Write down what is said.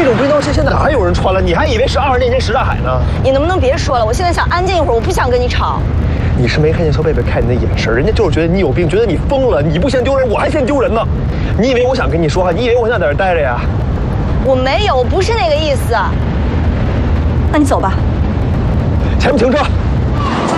种背道现在哪还有人穿了？你还以为是20年前石大海呢？ 你能不能别说了？我现在想安静一会儿，我不想跟你吵。 你是没看见肖贝贝看你的眼神，人家就是觉得你有病，觉得你疯了。你不嫌丢人，我还嫌丢人呢。你以为我想跟你说话？你以为我想在这待着呀？ 我没有，我不是那个意思。那你走吧。 前面停车。